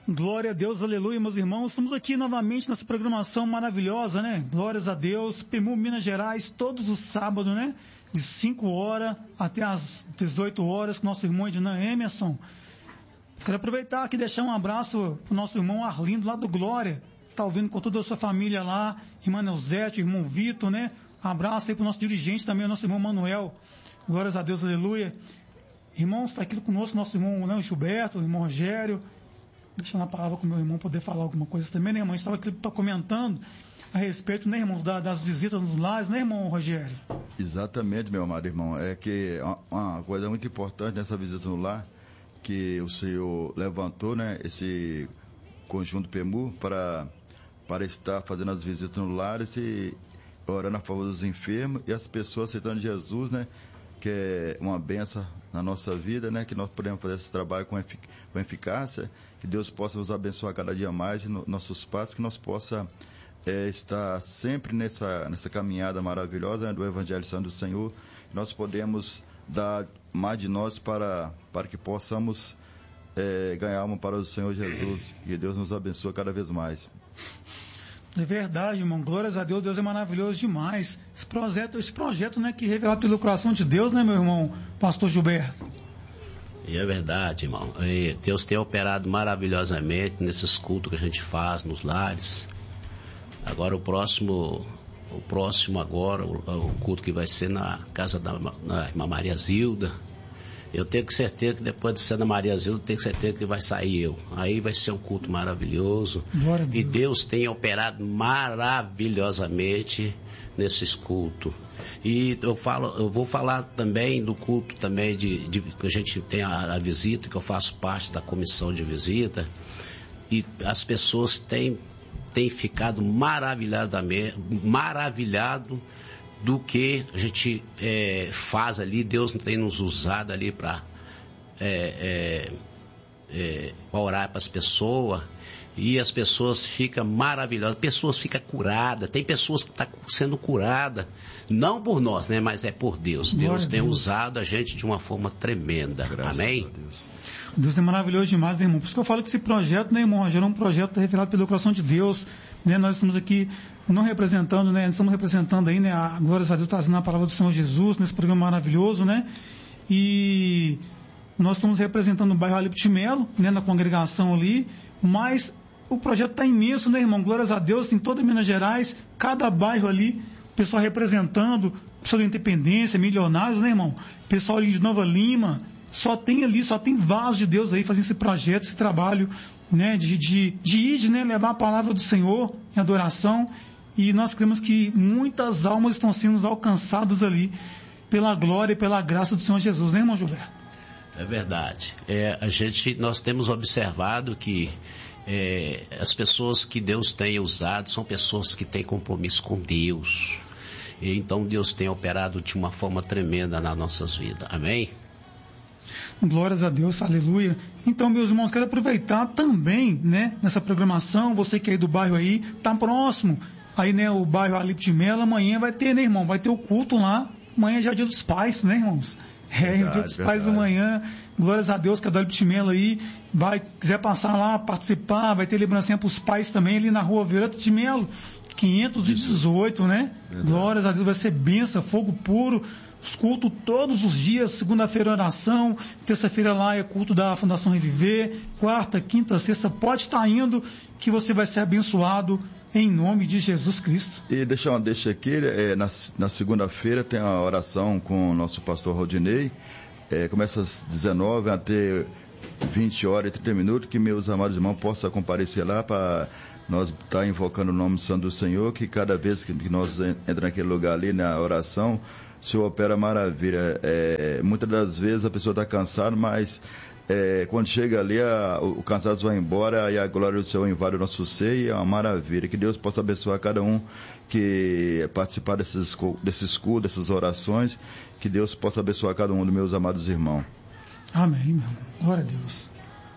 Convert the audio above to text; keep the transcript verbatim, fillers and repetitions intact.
Glória a Deus, aleluia, meus irmãos. Estamos aqui novamente nessa programação maravilhosa, né? Glórias a Deus. P M U Minas Gerais, todos os sábados, né? De cinco horas até as dezoito horas, com nosso irmão Ednan Emerson. Quero aproveitar aqui e deixar um abraço pro nosso irmão Arlindo, lá do Glória. Tá ouvindo com toda a sua família lá, irmã Neuzete, irmão Vitor, né? Um abraço aí pro nosso dirigente também, o nosso irmão Manuel. Glórias a Deus, aleluia. Irmãos, está aqui conosco nosso irmão, né, Gilberto, o irmão Rogério. Deixando a palavra com o meu irmão poder falar alguma coisa também, né, irmão? A gente estava aqui comentando a respeito, né, irmãos, da, das visitas nos lares, né, irmão Rogério? Exatamente, meu amado irmão. É que uma coisa muito importante nessa visita no lar, que o Senhor levantou, né, esse conjunto P M U para, para estar fazendo as visitas no lar e orando a favor dos enfermos e as pessoas aceitando Jesus, né, que é uma benção na nossa vida, né, que nós podemos fazer esse trabalho com, efic- com eficácia, que Deus possa nos abençoar cada dia mais em no, nossos passos, que nós possa é, estar sempre nessa, nessa caminhada maravilhosa, né, do Evangelho Santo do Senhor, que nós podemos dar mais de nós para, para que possamos é, ganhar alma para o Senhor Jesus, e Deus nos abençoe cada vez mais. É verdade, irmão. Glórias a Deus. Deus é maravilhoso demais. Esse projeto, esse projeto, né, que é revelado pelo coração de Deus, né, meu irmão, pastor Gilberto? E é verdade, irmão. E Deus tem operado maravilhosamente nesses cultos que a gente faz nos lares. Agora o próximo, o próximo agora, o, o culto que vai ser na casa da na irmã Maria Zilda. Eu tenho certeza que depois de ser na Maria Zilda, tenho certeza que vai sair eu. Aí vai ser um culto maravilhoso. Glória a Deus. E Deus tem operado maravilhosamente nesses cultos. E eu falo, eu vou falar também do culto também de, de que a gente tem a, a visita, que eu faço parte da comissão de visita. E as pessoas têm, têm ficado maravilhadamente, maravilhado do que a gente é, faz ali. Deus tem nos usado ali para é, é, é, orar para as pessoas, e as pessoas ficam maravilhosas, pessoas ficam curadas, tem pessoas que estão tá sendo curadas, não por nós, né, mas é por Deus. Deus tem Deus. usado a gente de uma forma tremenda. Graças Amém? a Deus. Deus é maravilhoso demais, né, irmão? Por isso que eu falo que esse projeto, né, irmão, é um projeto revelado pelo coração de Deus, né? Nós estamos aqui não representando, né, estamos representando aí, né, a glórias a Deus, trazendo a palavra do Senhor Jesus nesse programa maravilhoso, né? E nós estamos representando o bairro Alípio de Melo, né, na congregação ali, mas o projeto está imenso, né, irmão? Glórias a Deus, em toda Minas Gerais, cada bairro ali, pessoal representando, pessoal da Independência, Milionários, né, irmão? Pessoal ali de Nova Lima, só tem ali, só tem vasos de Deus aí fazendo esse projeto, esse trabalho, né, de, de, de ir, né, levar a palavra do Senhor em adoração, e nós cremos que muitas almas estão sendo alcançadas ali pela glória e pela graça do Senhor Jesus, né, irmão Gilberto? É verdade. É, a gente, nós temos observado que é, as pessoas que Deus tem usado são pessoas que têm compromisso com Deus. E então Deus tem operado de uma forma tremenda nas nossas vidas. Amém? Glórias a Deus, aleluia. Então, meus irmãos, quero aproveitar também, né, nessa programação, você que é aí do bairro aí, tá próximo, aí, né, o bairro Alípio de Melo, amanhã vai ter, né, irmão, vai ter o culto lá, amanhã já é dia dos pais, né, irmãos? É, verdade, dia dos pais amanhã, glórias a Deus, que é do Alípio de Melo aí, vai, quiser passar lá, participar, vai ter lembrancinha para os pais também, ali na rua Violeta de Melo, quinhentos e dezoito, né? Verdade. Glórias a Deus, vai ser benção, fogo puro, os cultos todos os dias, segunda-feira oração, terça-feira lá é culto da Fundação Reviver, quarta, quinta, sexta, pode estar indo, que você vai ser abençoado em nome de Jesus Cristo. E deixa uma deixa aqui, é, na, na segunda-feira tem a oração com o nosso pastor Rodinei, é, começa às dezenove até vinte horas e trinta minutos, que meus amados irmãos possam comparecer lá para nós estar tá invocando o nome santo do Senhor, que cada vez que, que nós entramos naquele lugar ali na oração, o Senhor opera maravilha. É, muitas das vezes a pessoa está cansada, mas é, quando chega ali, a, o, o cansaço vai embora e a glória do Senhor invade o nosso ser, e é uma maravilha. Que Deus possa abençoar cada um que participar desses, desses cultos, dessas orações, que Deus possa abençoar cada um dos meus amados irmãos. Amém, meu irmão. Glória a Deus.